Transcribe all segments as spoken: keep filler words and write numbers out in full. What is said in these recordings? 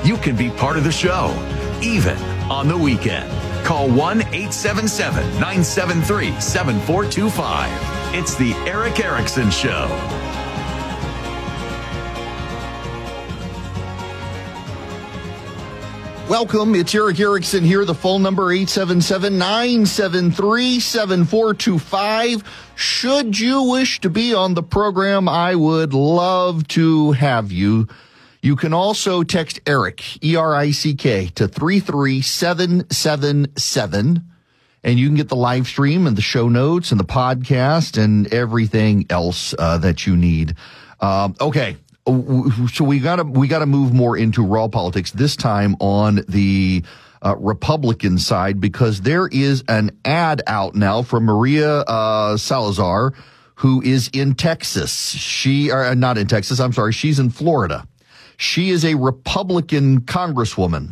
you can be part of the show, even on the weekend. Call one eight seven seven, nine seven three, seven four two five. It's the Erick Erickson Show. Welcome. It's Erick Erickson here. The phone number eight seven seven, nine seven three, seven four two five. Should you wish to be on the program, I would love to have you. You can also text Erick, E R I C K, to three three seven seven seven, and you can get the live stream and the show notes and the podcast and everything else uh, that you need. Um, okay. So we gotta we gotta move more into raw politics, this time on the uh, Republican side, because there is an ad out now from Maria uh, Salazar, who is in Texas. She are not in Texas. I'm sorry. She's in Florida. She is a Republican congresswoman,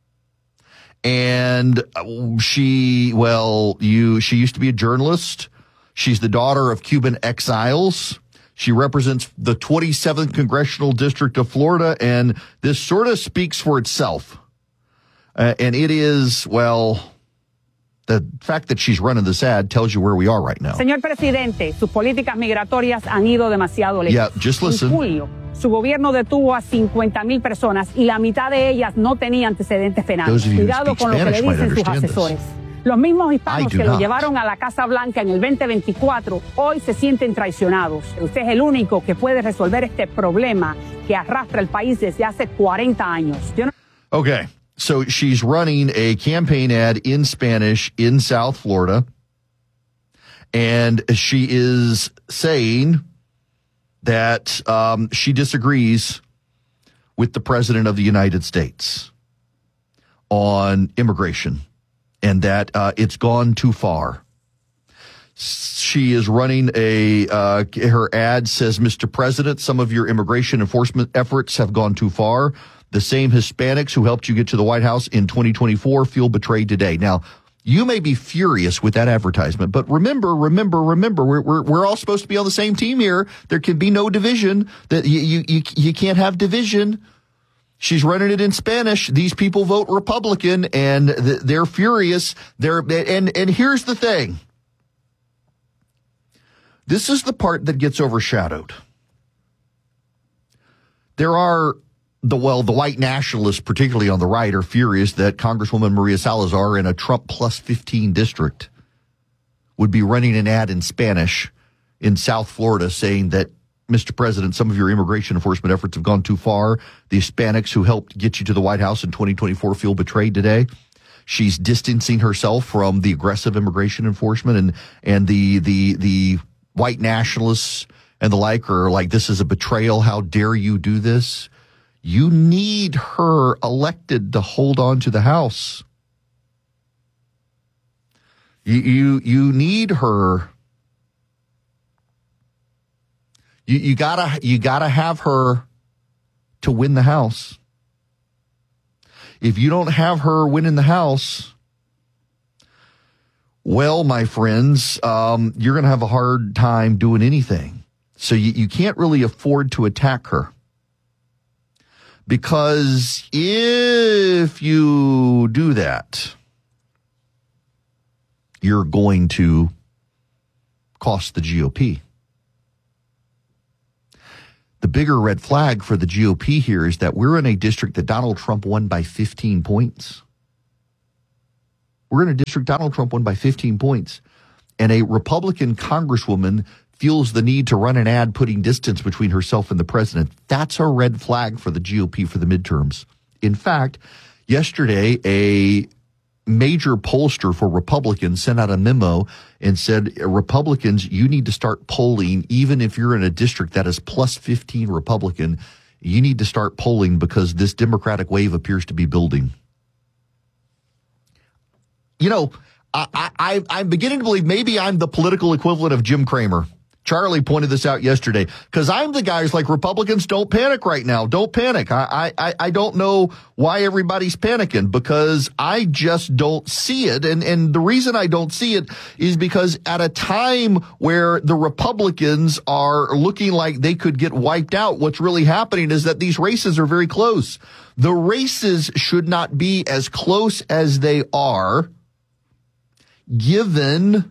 and she well, you she used to be a journalist. She's the daughter of Cuban exiles. She represents the twenty-seventh Congressional District of Florida, and this sort of speaks for itself. Uh, and it is, well, the fact that she's running this ad tells you where we are right now. Señor Presidente, sus políticas migratorias han ido demasiado lejos. Yeah, just listen. En julio, su gobierno detuvo a cincuenta mil personas y la mitad de ellas no tenía antecedentes penales. Cuidado con lo que le dicen sus asesores. This. Los mismos hispanos que not. lo llevaron a la Casa Blanca en el veinte veinticuatro hoy se sienten traicionados. Usted es el único que puede resolver este problema que arrastra el país desde hace cuarenta años. Yo no... Okay, so she's running a campaign ad in Spanish in South Florida, and she is saying that um, she disagrees with the President of the United States on immigration, and that uh, it's gone too far. She is running a, uh, her ad says, Mister President, some of your immigration enforcement efforts have gone too far. The same Hispanics who helped you get to the White House in twenty twenty-four feel betrayed today. Now, you may be furious with that advertisement, but remember, remember, remember, we're, we're, we're all supposed to be on the same team here. There can be no division. That you, you, you, you can't have division. She's running it in Spanish. These people vote Republican, and they're furious. They're and and here's the thing. This is the part that gets overshadowed. There are the well, the white nationalists, particularly on the right, are furious that Congresswoman Maria Salazar in a Trump plus fifteen district would be running an ad in Spanish in South Florida saying that, Mister President, some of your immigration enforcement efforts have gone too far. The Hispanics who helped get you to the White House in twenty twenty-four feel betrayed today. She's distancing herself from the aggressive immigration enforcement, and and the the the white nationalists and the like are like, this is a betrayal. How dare you do this? You need her elected to hold on to the House. You you, you need her. You, you gotta, you gotta have her to win the House. If you don't have her winning the House, well, my friends, um, you're going to have a hard time doing anything. So you, you can't really afford to attack her. Because if you do that, you're going to cost the G O P. The bigger red flag for the G O P here is that we're in a district that Donald Trump won by fifteen points. We're in a district Donald Trump won by fifteen points. And a Republican congresswoman feels the need to run an ad putting distance between herself and the president. That's a red flag for the G O P for the midterms. In fact, yesterday, a major pollster for Republicans sent out a memo and said, Republicans, you need to start polling, even if you're in a district that is plus fifteen Republican, you need to start polling because this Democratic wave appears to be building. You know, I, I, I'm beginning to believe maybe I'm the political equivalent of Jim Cramer. Charlie pointed this out yesterday, because I'm the guy who's like, Republicans, don't panic right now. Don't panic. I, I, I don't know why everybody's panicking, because I just don't see it. And, and the reason I don't see it is because at a time where the Republicans are looking like they could get wiped out, what's really happening is that these races are very close. The races should not be as close as they are, given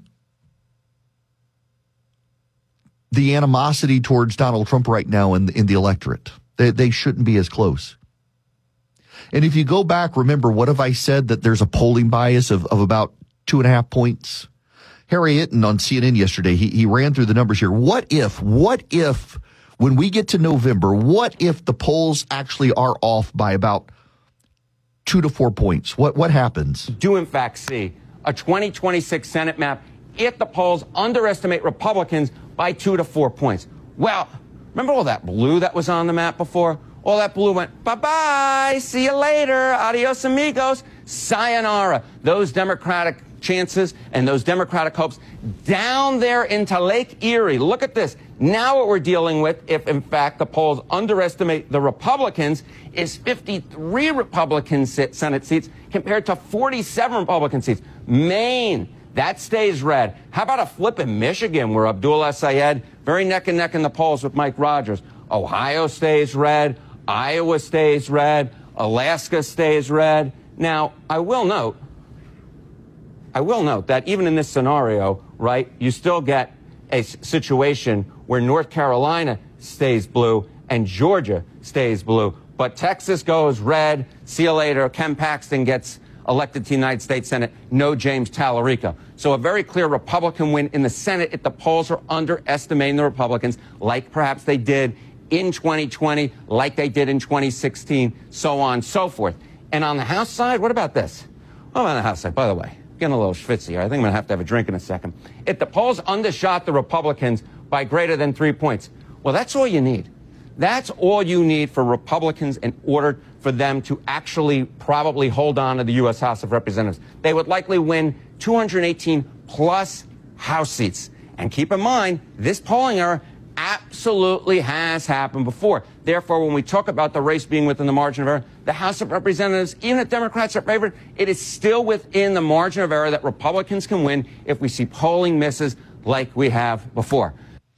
the animosity towards Donald Trump right now in the, in the electorate. They, they shouldn't be as close. And if you go back, remember, what have I said? That there's a polling bias of, of about two and a half points. Harry Itten on C N N yesterday, he, he ran through the numbers here. What if, what if, when we get to November, what if the polls actually are off by about two to four points? What, what happens? Do in fact see a twenty twenty-six Senate map if the polls underestimate Republicans by two to four points. Well, remember all that blue that was on the map before? All that blue went, bye-bye, see you later, adios amigos, sayonara. Those Democratic chances and those Democratic hopes down there into Lake Erie. Look at this. Now what we're dealing with, if in fact the polls underestimate the Republicans, is fifty-three Republican Senate seats compared to forty-seven Republican seats. Maine, that stays red. How about a flip in Michigan where Abdullah Syed, very neck and neck in the polls with Mike Rogers. Ohio stays red. Iowa stays red. Alaska stays red. Now, I will note, I will note that even in this scenario, right, you still get a situation where North Carolina stays blue and Georgia stays blue. But Texas goes red. See you later. Ken Paxton gets elected to the United States Senate. No James Tallarico. So a very clear Republican win in the Senate if the polls are underestimating the Republicans, like perhaps they did in twenty twenty, like they did in twenty sixteen, so on and so forth. And on the House side, what about this? Oh, on the House side, by the way, getting a little schwitzy here. I think I'm going to have to have a drink in a second. If the polls undershot the Republicans by greater than three points, well, that's all you need. That's all you need for Republicans in order for them to actually probably hold on to the U S House of Representatives. They would likely win two hundred eighteen plus House seats. And keep in mind, this polling error absolutely has happened before. Therefore, when we talk about the race being within the margin of error, the House of Representatives, even if Democrats are favored, it is still within the margin of error that Republicans can win if we see polling misses like we have before.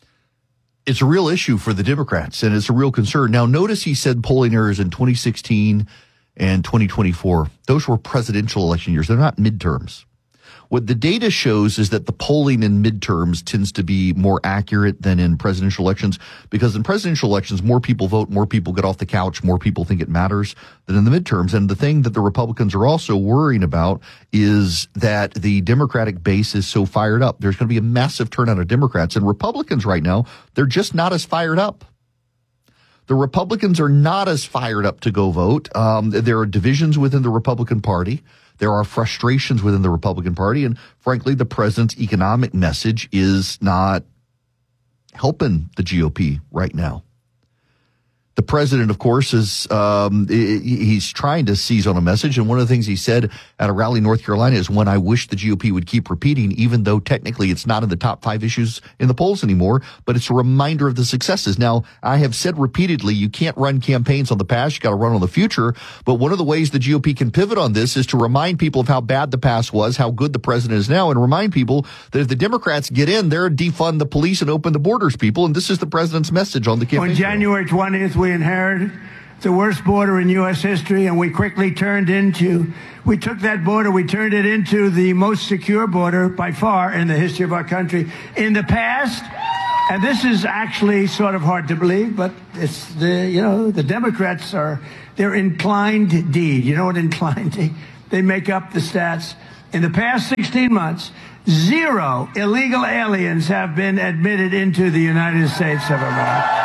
It's a real issue for the Democrats, and it's a real concern. Now, notice he said polling errors in twenty sixteen and twenty twenty-four. Those were presidential election years. They're not midterms. What the data shows is that the polling in midterms tends to be more accurate than in presidential elections, because in presidential elections, more people vote, more people get off the couch, more people think it matters than in the midterms. And the thing that the Republicans are also worrying about is that the Democratic base is so fired up. There's going to be a massive turnout of Democrats, and Republicans right now, they're just not as fired up. The Republicans are not as fired up to go vote. Um, there are divisions within the Republican Party. There are frustrations within the Republican Party. And frankly, the president's economic message is not helping the G O P right now. The president, of course, is um, he's trying to seize on a message. And one of the things he said at a rally in North Carolina is one I wish the G O P would keep repeating, even though technically it's not in the top five issues in the polls anymore. But it's a reminder of the successes. Now, I have said repeatedly, you can't run campaigns on the past. You got to run on the future. But one of the ways the G O P can pivot on this is to remind people of how bad the past was, how good the president is now, and remind people that if the Democrats get in, they're defund the police and open the borders, people. And this is the president's message on the campaign. On January twentieth, we inherited the worst border in U S history, and we quickly turned into, we took that border, we turned it into the most secure border by far in the history of our country. In the past, and this is actually sort of hard to believe, but it's the, you know, the Democrats are, they're inclined deed. You know what inclined deed? They make up the stats. In the past sixteen months, zero illegal aliens have been admitted into the United States of America.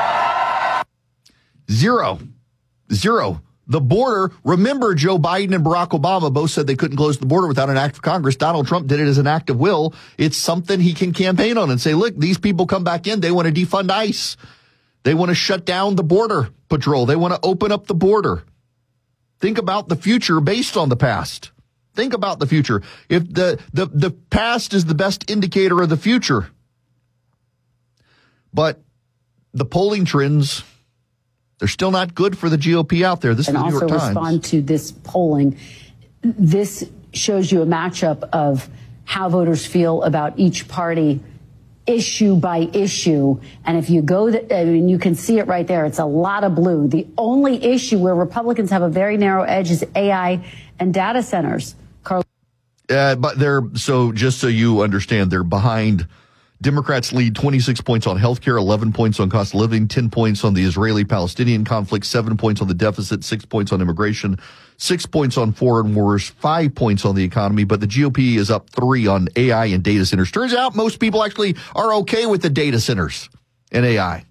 Zero. Zero. The border, remember, Joe Biden and Barack Obama both said they couldn't close the border without an act of Congress. Donald Trump did it as an act of will. It's something he can campaign on and say, look, these people come back in. They want to defund ICE. They want to shut down the border patrol. They want to open up the border. Think about the future based on the past. Think about the future. If the, the, the past is the best indicator of the future, But the polling trends, they're still not good for the G O P out there. This is the New York Times. And also respond to this polling. This shows you a matchup of how voters feel about each party issue by issue. And if you go, the, I mean, you can see it right there. It's a lot of blue. The only issue where Republicans have a very narrow edge is A I and data centers. Carl. Uh, but they're, so just so you understand, they're behind. Democrats lead twenty-six points on healthcare, eleven points on cost of living, ten points on the Israeli-Palestinian conflict, seven points on the deficit, six points on immigration, six points on foreign wars, five points on the economy. But the G O P is up three on A I and data centers. Turns out most people actually are okay with the data centers and A I.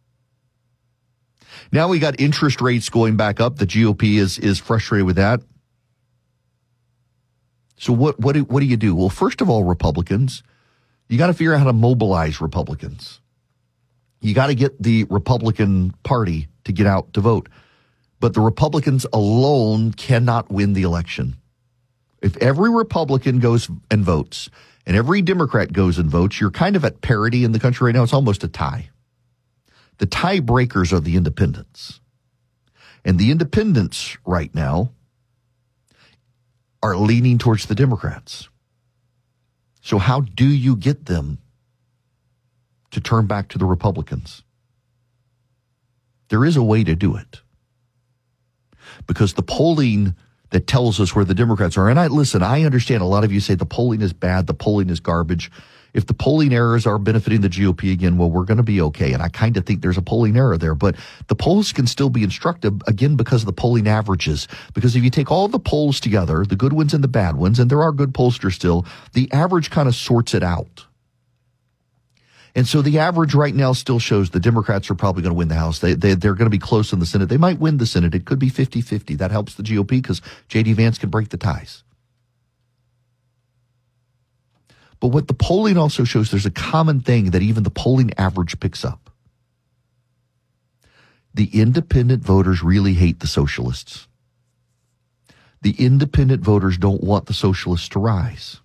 Now we got interest rates going back up. The G O P is is frustrated with that. So what what do, what do you do? Well, first of all, Republicans, you got to figure out how to mobilize Republicans. You got to get the Republican Party to get out to vote. But the Republicans alone cannot win the election. If every Republican goes and votes and every Democrat goes and votes, you're kind of at parity in the country right now. It's almost a tie. The tiebreakers are the independents. And the independents right now are leaning towards the Democrats. So how do you get them to turn back to the Republicans? There is a way to do it. Because the polling that tells us where the Democrats are, and I listen, I understand a lot of you say the polling is bad, the polling is garbage. If the polling errors are benefiting the G O P again, well, we're going to be okay. And I kind of think there's a polling error there. But the polls can still be instructive, again, because of the polling averages. Because if you take all the polls together, the good ones and the bad ones, and there are good pollsters still, the average kind of sorts it out. And so the average right now still shows the Democrats are probably going to win the House. They, they, they're going to be close in the Senate. They might win the Senate. It could be fifty-fifty. That helps the G O P because J D Vance can break the ties. But what the polling also shows, there's a common thing that even the polling average picks up. The independent voters really hate the socialists. The independent voters don't want the socialists to rise.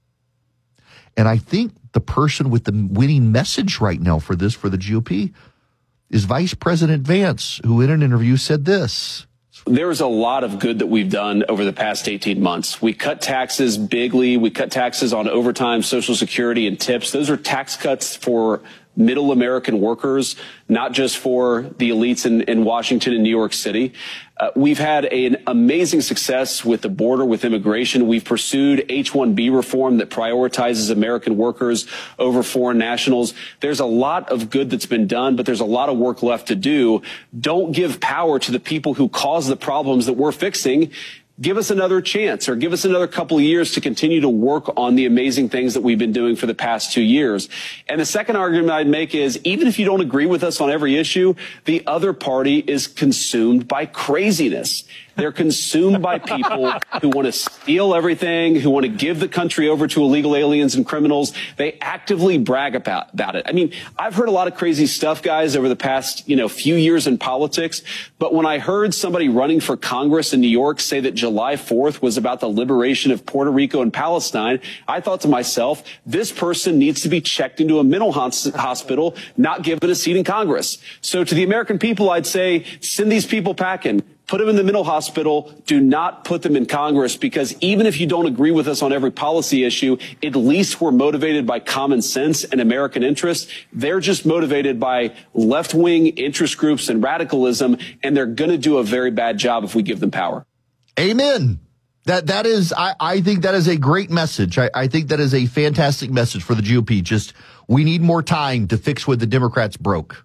And I think the person with the winning message right now for this, for the G O P, is Vice President Vance, who in an interview said this. There's a lot of good that we've done over the past eighteen months. We cut taxes bigly. We cut taxes on overtime, Social Security, and tips. Those are tax cuts for middle American workers, not just for the elites in, in Washington and New York City. Uh, we've had an amazing success with the border, with immigration. We've pursued H one B reform that prioritizes American workers over foreign nationals. There's a lot of good that's been done, but there's a lot of work left to do. Don't give power to the people who cause the problems that we're fixing. Give us another chance, or give us another couple of years to continue to work on the amazing things that we've been doing for the past two years. And the second argument I'd make is, even if you don't agree with us on every issue, the other party is consumed by craziness. They're consumed by people who want to steal everything, who want to give the country over to illegal aliens and criminals. They actively brag about, about it. I mean, I've heard a lot of crazy stuff, guys, over the past, you know, few years in politics. But when I heard somebody running for Congress in New York say that July fourth was about the liberation of Puerto Rico and Palestine, I thought to myself, this person needs to be checked into a mental hospital, not given a seat in Congress. So to the American people, I'd say, send these people packing. Put them in the mental hospital. Do not put them in Congress, because even if you don't agree with us on every policy issue, at least we're motivated by common sense and American interest. They're just motivated by left-wing interest groups and radicalism, and they're going to do a very bad job if we give them power. Amen. That that is, I, I think that is a great message. I, I think that is a fantastic message for the G O P. Just, we need more time to fix what the Democrats broke.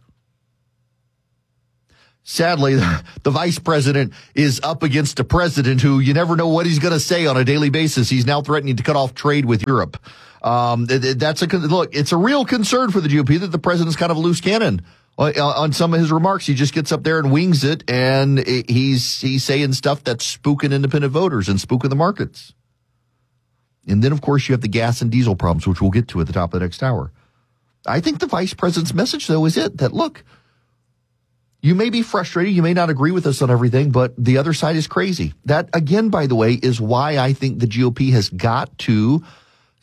Sadly, the vice president is up against a president who you never know what he's going to say on a daily basis. He's now threatening to cut off trade with Europe. Um, that's a look. It's a real concern for the G O P that the president's kind of a loose cannon on some of his remarks. He just gets up there and wings it, and he's he's saying stuff that's spooking independent voters and spooking the markets. And then, of course, you have the gas and diesel problems, which we'll get to at the top of the next hour. I think the vice president's message, though, is it that look. You may be frustrated. You may not agree with us on everything, but the other side is crazy. That, again, by the way, is why I think the G O P has got to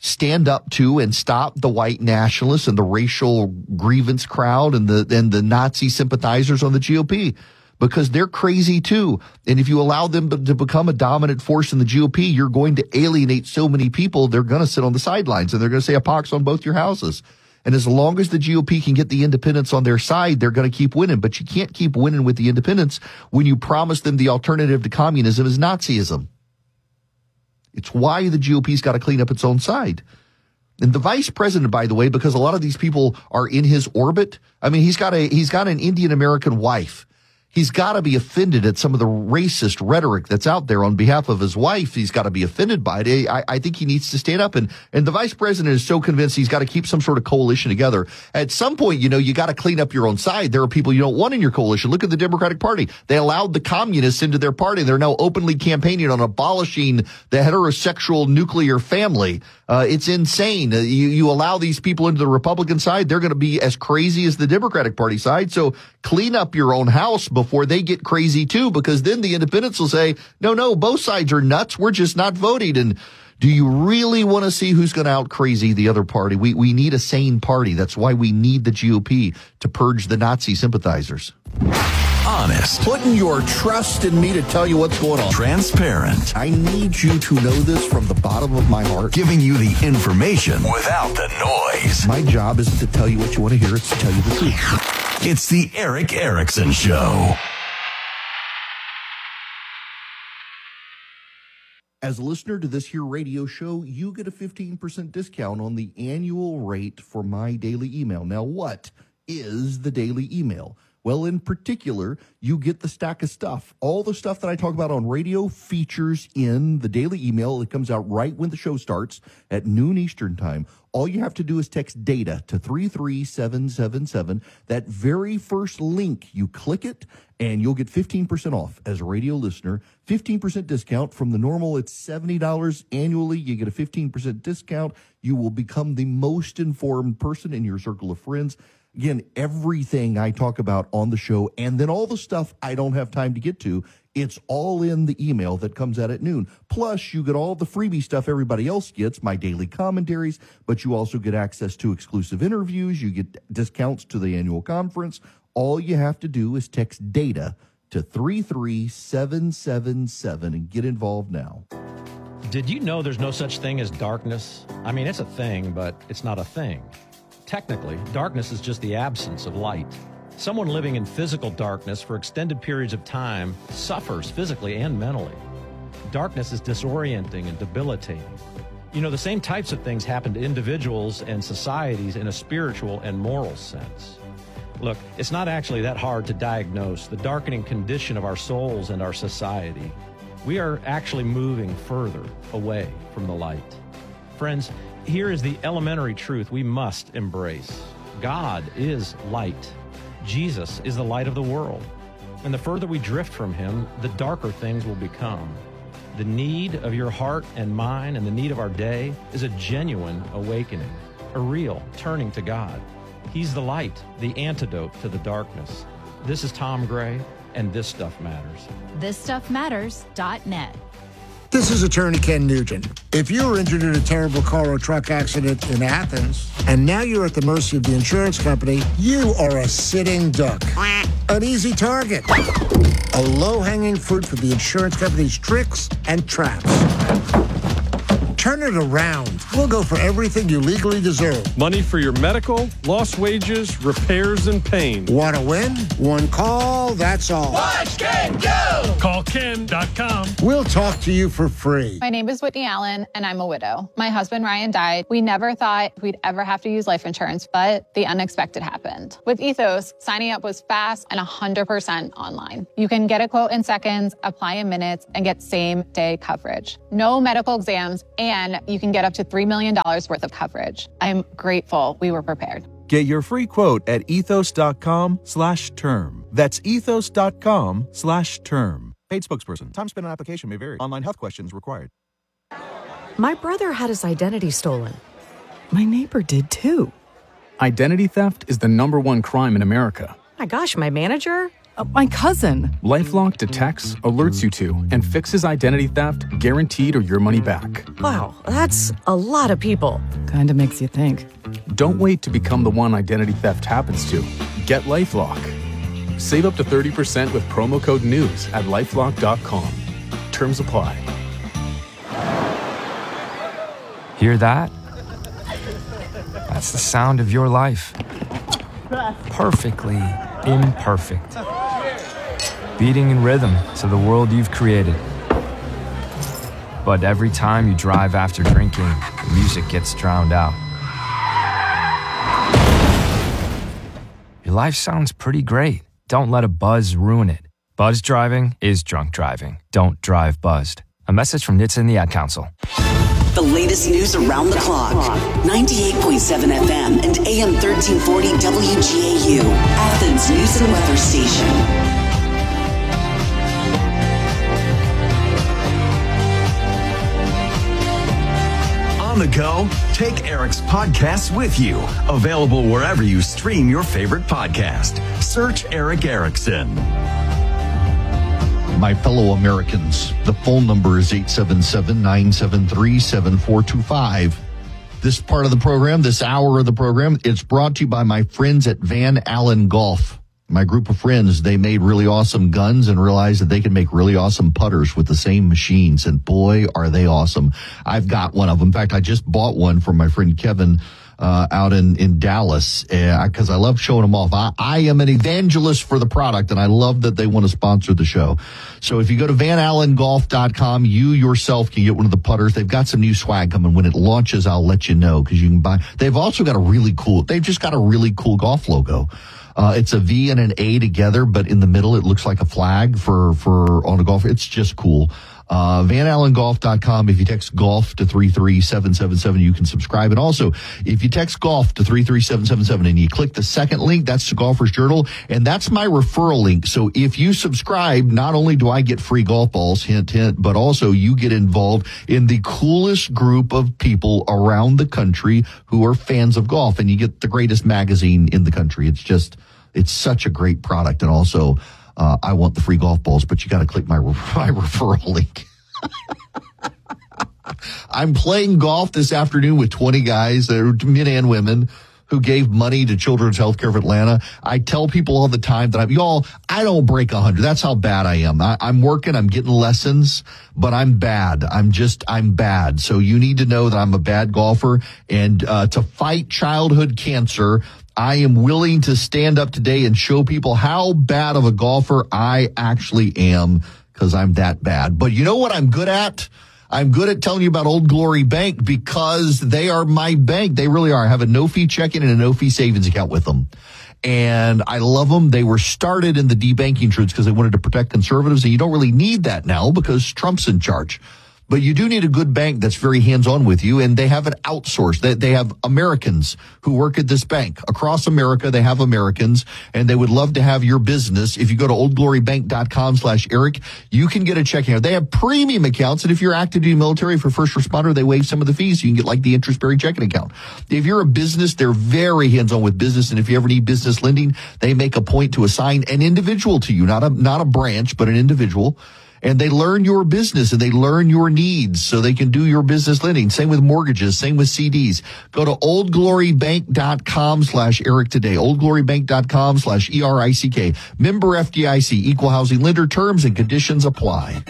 stand up to and stop the white nationalists and the racial grievance crowd and the and the Nazi sympathizers on the G O P, because they're crazy too. And if you allow them to become a dominant force in the G O P, you're going to alienate so many people. They're going to sit on the sidelines and they're going to say a pox on both your houses. And as long as the G O P can get the independents on their side, they're going to keep winning. But you can't keep winning with the independents when you promise them the alternative to communism is Nazism. It's why the G O P's got to clean up its own side. And the vice president, by the way, because a lot of these people are in his orbit. I mean, he's got a he's got an Indian American wife. He's got to be offended at some of the racist rhetoric that's out there on behalf of his wife. He's got to be offended by it. I, I think he needs to stand up. And, and the vice president is so convinced he's got to keep some sort of coalition together. At some point, you know, you got to clean up your own side. There are people you don't want in your coalition. Look at the Democratic Party. They allowed the communists into their party. They're now openly campaigning on abolishing the heterosexual nuclear family. Uh, it's insane. Uh, you, you allow these people into the Republican side, they're going to be as crazy as the Democratic Party side. So clean up your own house before they get crazy too, because then the independents will say, no, no, both sides are nuts. We're just not voting. And do you really want to see who's going to out crazy the other party? We, we need a sane party. That's why we need the G O P to purge the Nazi sympathizers. Honest. Putting your trust in me to tell you what's going on. Transparent. I need you to know this from the bottom of my heart. Giving you the information without the noise. My job isn't to tell you what you want to hear. It's to tell you the truth. It's the Erick Erickson Show. As a listener to this here radio show, you get a fifteen percent discount on the annual rate for my daily email. Now, what is the daily email? Well, in particular, you get the stack of stuff. All the stuff that I talk about on radio features in the daily email. It comes out right when the show starts at noon Eastern time. All you have to do is text DATA to three three seven seven seven. That very first link, you click it, and you'll get fifteen percent off as a radio listener. fifteen percent discount from the normal. It's seventy dollars annually. You get a fifteen percent discount. You will become the most informed person in your circle of friends. Again, everything I talk about on the show, and then all the stuff I don't have time to get to, it's all in the email that comes out at noon. Plus, you get all the freebie stuff everybody else gets, my daily commentaries, but you also get access to exclusive interviews. You get discounts to the annual conference. All you have to do is text DATA to three three seven seven seven and get involved now. Did you know there's no such thing as darkness? I mean, it's a thing, but it's not a thing. Technically, darkness is just the absence of light. Someone living in physical darkness for extended periods of time suffers physically and mentally. Darkness is disorienting and debilitating. You know, the same types of things happen to individuals and societies in a spiritual and moral sense. Look, it's not actually that hard to diagnose the darkening condition of our souls and our society. We are actually moving further away from the light. Friends, here is the elementary truth we must embrace. God is light. Jesus is the light of the world. And the further we drift from him, the darker things will become. The need of your heart and mine and the need of our day is a genuine awakening, a real turning to God. He's the light, the antidote to the darkness. This is Tom Gray, and This Stuff Matters. this stuff matters dot net. This is Attorney Ken Nugent. If you were injured in a terrible car or truck accident in Athens, and now you're at the mercy of the insurance company, you are a sitting duck. An easy target. A low-hanging fruit for the insurance company's tricks and traps. Turn it around. We'll go for everything you legally deserve. Money for your medical, lost wages, repairs, and pain. Want to win? One call, that's all. Watch Ken go! Call Ken dot com. We'll talk to you for free. My name is Whitney Allen, and I'm a widow. My husband, Ryan, died. We never thought we'd ever have to use life insurance, but the unexpected happened. With Ethos, signing up was fast and one hundred percent online. You can get a quote in seconds, apply in minutes, and get same-day coverage. No medical exams, and you can get up to three million dollars worth of coverage. I'm grateful we were prepared. Get your free quote at ethos.com slash term. That's ethos.com slash term. Paid spokesperson. Time spent on application may vary. Online health questions required. My brother had his identity stolen. My neighbor did too. Identity theft is the number one crime in America. My gosh, my manager? Uh, my cousin. LifeLock detects, alerts you to, and fixes identity theft guaranteed or your money back. Wow, that's a lot of people. Kinda makes you think. Don't wait to become the one identity theft happens to. Get LifeLock. Save up to thirty percent with promo code NEWS at lifelock dot com. Terms apply. Hear that? That's the sound of your life. Perfectly imperfect. Beating in rhythm to the world you've created. But every time you drive after drinking, the music gets drowned out. Your life sounds pretty great. Don't let a buzz ruin it. Buzz driving is drunk driving. Don't drive buzzed. A message from N H T S A and the Ad Council. The latest news around the clock. ninety-eight point seven F M and A M thirteen forty W G A U. Athens News and Weather Station. On the go, take Eric's podcast with you. Available wherever you stream your favorite podcast. Search Eric Erickson. My fellow Americans, the phone number is eight seven seven, nine seven three, seven four two five. This part of the program, this hour of the program, it's brought to you by my friends at Van Allen Golf. My group of friends, they made really awesome guns and realized that they can make really awesome putters with the same machines. And boy, are they awesome. I've got one of them. In fact, I just bought one from my friend Kevin uh, out in, in Dallas because uh, I love showing them off. I, I am an evangelist for the product, and I love that they want to sponsor the show. So if you go to van allen golf dot com, you yourself can get one of the putters. They've got some new swag coming. When it launches, I'll let you know because you can buy. They've also got a really cool, they've just got a really cool golf logo. Uh, it's a V and an A together, but in the middle, it looks like a flag for, for on a golf. It's just cool. Uh, van allen golf dot com. If you text golf to three three seven seven seven, you can subscribe. And also, if you text golf to three three seven seven seven and you click the second link, that's the Golfer's Journal. And that's my referral link. So if you subscribe, not only do I get free golf balls, hint, hint, but also you get involved in the coolest group of people around the country who are fans of golf. And you get the greatest magazine in the country. It's just, it's such a great product. And also, Uh, I want the free golf balls, but you got to click my, my referral link. I'm playing golf this afternoon with twenty guys, men and women, who gave money to Children's Healthcare of Atlanta. I tell people all the time that I'm, y'all, I don't break one hundred. That's how bad I am. I, I'm working, I'm getting lessons, but I'm bad. I'm just, I'm bad. So you need to know that I'm a bad golfer. And uh, to fight childhood cancer, I am willing to stand up today and show people how bad of a golfer I actually am because I'm that bad. But you know what I'm good at? I'm good at telling you about Old Glory Bank because they are my bank. They really are. I have a no-fee checking and a no-fee savings account with them. And I love them. They were started in the debanking trades because they wanted to protect conservatives. And you don't really need that now because Trump's in charge. But you do need a good bank that's very hands-on with you, and they have it outsourced. They, they have Americans who work at this bank. Across America, they have Americans, and they would love to have your business. If you go to old glory bank dot com slash Eric, you can get a checking account. They have premium accounts, and if you're active duty military, for first responder, they waive some of the fees. You can get like the interest-bearing checking account. If you're a business, they're very hands-on with business, and if you ever need business lending, they make a point to assign an individual to you, not a not a branch, but an individual. And they learn your business and they learn your needs so they can do your business lending. Same with mortgages, same with C Ds. Go to old glory bank dot com slash Eric today. old glory bank dot com slash E R I C K. Member F D I C, equal housing lender. Terms and conditions apply.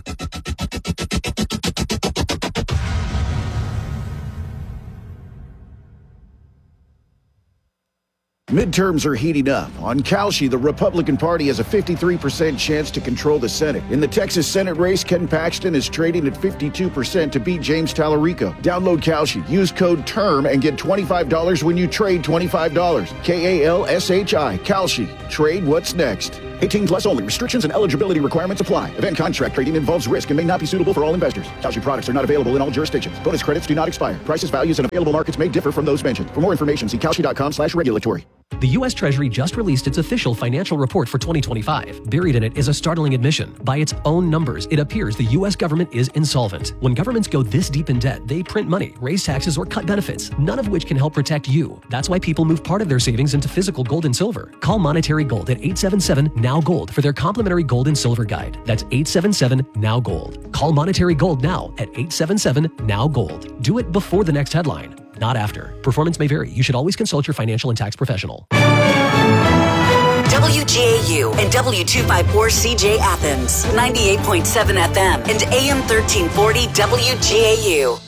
Midterms are heating up. On Kalshi, the Republican Party has a fifty-three percent chance to control the Senate. In the Texas Senate race, Ken Paxton is trading at fifty-two percent to beat James Tallarico. Download Kalshi, use code TERM, and get twenty-five dollars when you trade twenty-five dollars. K A L S H I, Kalshi. Trade what's next. eighteen plus only. Restrictions and eligibility requirements apply. Event contract trading involves risk and may not be suitable for all investors. Kalshi products are not available in all jurisdictions. Bonus credits do not expire. Prices, values, and available markets may differ from those mentioned. For more information, see kalshi dot com slash regulatory. The U S Treasury just released its official financial report for twenty twenty-five. Buried in it is a startling admission. By its own numbers, it appears the U S government is insolvent. When governments go this deep in debt, they print money, raise taxes, or cut benefits, none of which can help protect you. That's why people move part of their savings into physical gold and silver. Call Monetary Gold at eight seven seven, N A Now Gold for their complimentary gold and silver guide. That's eight seven seven, N O W, GOLD. Call Monetary Gold now at eight seven seven, N O W, GOLD. Do it before the next headline, not after. Performance may vary. You should always consult your financial and tax professional. W G A U and W two fifty-four C J Athens, ninety-eight point seven F M and A M thirteen forty W G A U.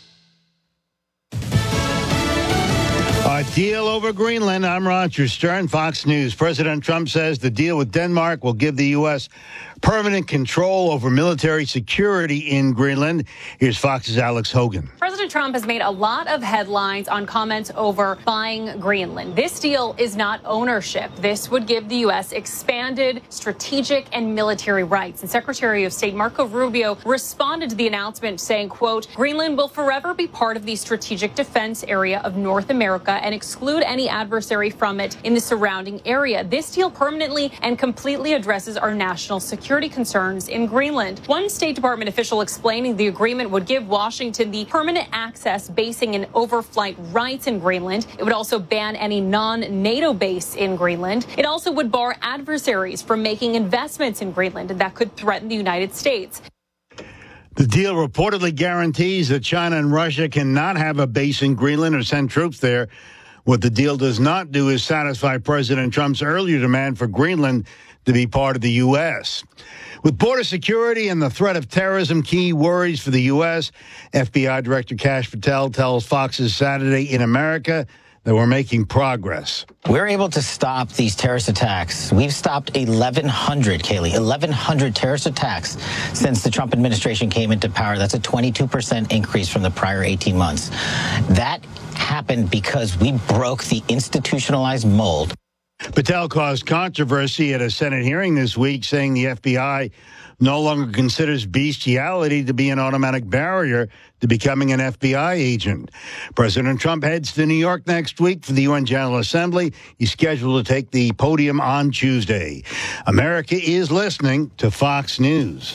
A deal over Greenland. I'm Roger Stern, Fox News. President Trump says the deal with Denmark will give the U S permanent control over military security in Greenland. Here's Fox's Alex Hogan. President Trump has made a lot of headlines on comments over buying Greenland. This deal is not ownership. This would give the U S expanded strategic and military rights. And Secretary of State Marco Rubio responded to the announcement saying, quote, Greenland will forever be part of the strategic defense area of North America and exclude any adversary from it in the surrounding area. This deal permanently and completely addresses our national security concerns in Greenland. One State Department official explaining the agreement would give Washington the permanent access, basing, and overflight rights in Greenland. It would also ban any non-NATO base in Greenland. It also would bar adversaries from making investments in Greenland that could threaten the United States. The deal reportedly guarantees that China and Russia cannot have a base in Greenland or send troops there. What the deal does not do is satisfy President Trump's earlier demand for Greenland to be part of the U S. With border security and the threat of terrorism key worries for the U S, F B I Director Kash Patel tells Fox's Saturday in America that we're making progress. We're able to stop these terrorist attacks. We've stopped eleven hundred, Kaylee, eleven hundred terrorist attacks since the Trump administration came into power. That's a twenty-two percent increase from the prior eighteen months. That happened because we broke the institutionalized mold. Patel caused controversy at a Senate hearing this week, saying the F B I no longer considers bestiality to be an automatic barrier to becoming an F B I agent. President Trump heads to New York next week for the U N General Assembly. He's scheduled to take the podium on Tuesday. America is listening to Fox News.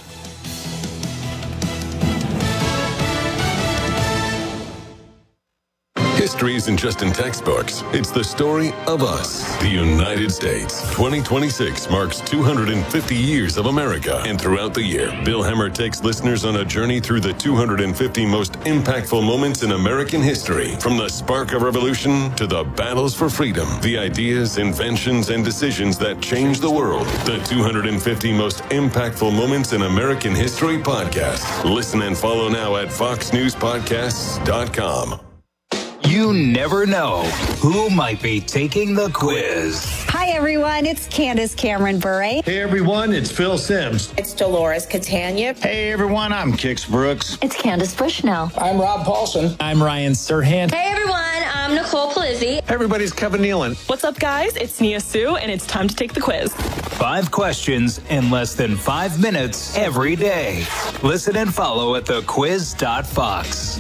History isn't just in textbooks. It's the story of us, the United States. twenty twenty-six marks two hundred fifty years of America. And throughout the year, Bill Hemmer takes listeners on a journey through the two hundred fifty most impactful moments in American history. From the spark of revolution to the battles for freedom, the ideas, inventions, and decisions that changed the world. The two hundred fifty most impactful moments in American history podcast. Listen and follow now at fox news podcasts dot com. You never know who might be taking the quiz. Hi, everyone. It's Candace Cameron Bure. Hey, everyone. It's Phil Sims. It's Dolores Catania. Hey, everyone. I'm Kix Brooks. It's Candace Bushnell. I'm Rob Paulson. I'm Ryan Serhant. Hey, everyone. I'm Nicole Palizzi. Everybody's Kevin Nealon. What's up, guys? It's Nia Sue, and it's time to take the quiz. Five questions in less than five minutes every day. Listen and follow at the quiz dot fox.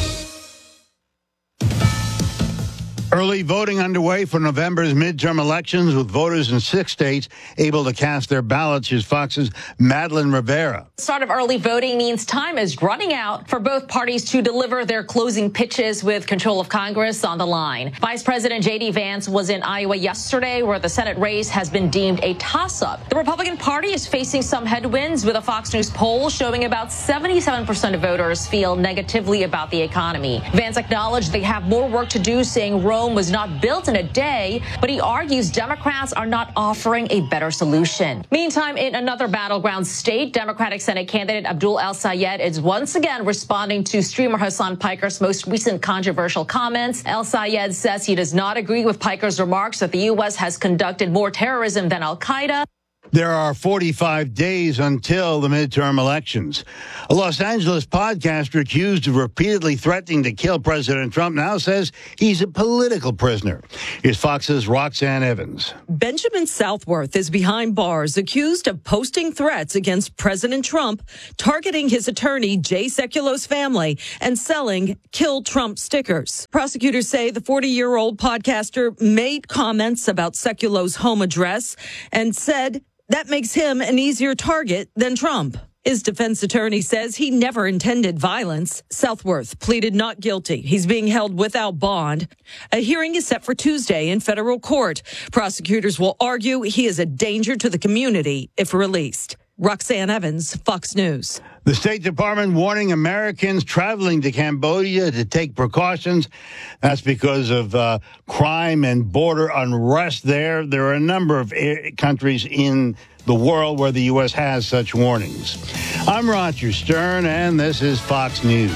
Early voting underway for November's midterm elections, with voters in six states able to cast their ballots. Here's Fox's Madeline Rivera. Start of early voting means time is running out for both parties to deliver their closing pitches with control of Congress on the line. Vice President J D Vance was in Iowa yesterday, where the Senate race has been deemed a toss-up. The Republican Party is facing some headwinds, with a Fox News poll showing about seventy-seven percent of voters feel negatively about the economy. Vance acknowledged they have more work to do, saying Rome was not built in a day, but he argues Democrats are not offering a better solution. Meantime, in another battleground state, Democratic Senate candidate Abdul El-Sayed is once again responding to streamer Hassan Piker's most recent controversial comments. El-Sayed says he does not agree with Piker's remarks that the U S has conducted more terrorism than Al-Qaeda. There are forty-five days until the midterm elections. A Los Angeles podcaster accused of repeatedly threatening to kill President Trump now says he's a political prisoner. Here's Fox's Roxanne Evans. Benjamin Southworth is behind bars, accused of posting threats against President Trump, targeting his attorney, Jay Sekulo's family, and selling Kill Trump stickers. Prosecutors say the forty-year-old podcaster made comments about Sekulo's home address and said that makes him an easier target than Trump. His defense attorney says he never intended violence. Southworth pleaded not guilty. He's being held without bond. A hearing is set for Tuesday in federal court. Prosecutors will argue he is a danger to the community if released. Roxanne Evans, Fox News. The State Department warning Americans traveling to Cambodia to take precautions. That's because of uh, crime and border unrest there. There are a number of countries in the world where the U S has such warnings. I'm Roger Stern, and this is Fox News.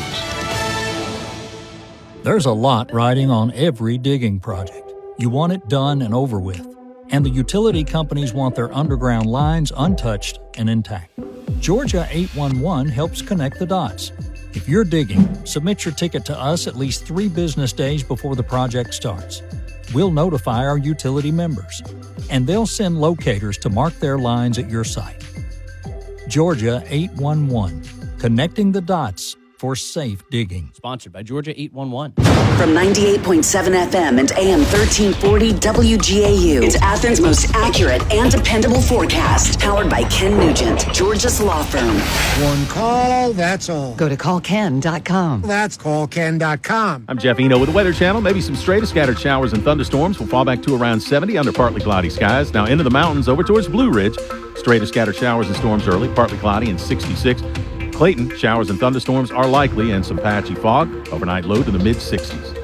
There's a lot riding on every digging project. You want it done and over with. And the utility companies want their underground lines untouched and intact. Georgia eight one one helps connect the dots. If you're digging, submit your ticket to us at least three business days before the project starts. We'll notify our utility members, and they'll send locators to mark their lines at your site. Georgia eight one one, connecting the dots for safe digging. Sponsored by Georgia eight one one. From ninety-eight point seven F M and A M thirteen forty W G A U, it's Athens' most accurate and dependable forecast. Powered by Ken Nugent, Georgia's law firm. One call, that's all. Go to call ken dot com. That's call ken dot com. I'm Jeff Eno with the Weather Channel. Maybe some stray to scattered showers and thunderstorms will fall back to around seventy under partly cloudy skies. Now into the mountains over towards Blue Ridge. Stray to scattered showers and storms early, partly cloudy and sixty-six. Clayton, showers and thunderstorms are likely and some patchy fog. Overnight low to the mid sixties.